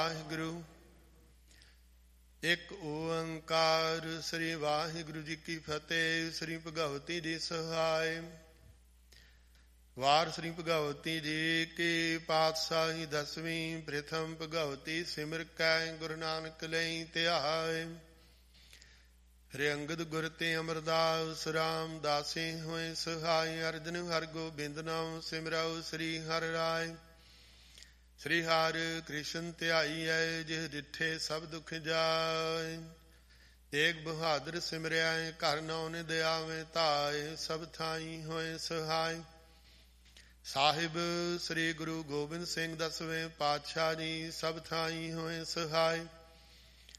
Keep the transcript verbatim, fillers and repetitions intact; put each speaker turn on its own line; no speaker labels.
ਵਾਹਿਗੁਰੂ ਇੱਕ ਓੰਕਾਰ। ਸ੍ਰੀ ਵਾਹਿਗੁਰੂ ਜੀ ਕੀ ਫਤਿਹ। ਸ੍ਰੀ ਭਗਵਤੀ ਜੀ ਸਹਾਇ। ਵਾਰ ਸ੍ਰੀ ਭਗਵਤੀ ਜੀ ਕੀ ਪਾਤਸ਼ਾਹੀ ਦਸਵੀਂ। ਪ੍ਰਥਮ ਭਗਵਤੀ ਸਿਮਰ ਕੈ ਗੁਰੂ ਨਾਨਕ ਲਈ ਧਿਆਏ। ਹਰਿ ਅੰਗਦ ਗੁਰ ਤੇ ਅਮਰਦਾਸ ਰਾਮ ਦਾਸੇ ਹੋਏ ਸਹਾਈ। ਅਰਜਨ ਹਰਿ ਗੋਬਿੰਦ ਨਾਮ ਸਿਮਰਉ ਸ੍ਰੀ ਹਰਿ ਰਾਏ। ਸ੍ਰੀ ਹਰਿ ਕ੍ਰਿਸ਼ਨ ਧਿਆਈਐ ਜਿਹ ਡਿਠੇ ਸਭ ਦੁਖ ਜਾਏ। ਤੇਗ ਬਹਾਦਰ ਸਿਮਰਿਆ ਘਰ ਨੌ ਨਿਧ ਆਵੇ ਧਾਏ। ਸਭ ਥਾਈ ਹੋਏ ਸਹਾਈ। ਸਾਹਿਬ ਸ੍ਰੀ ਗੁਰੂ ਗੋਬਿੰਦ ਸਿੰਘ ਦਸਵੇਂ ਪਾਤਸ਼ਾਹ ਜੀ ਸਭ ਥਾਈ ਹੋਏ ਸਹਾਈ।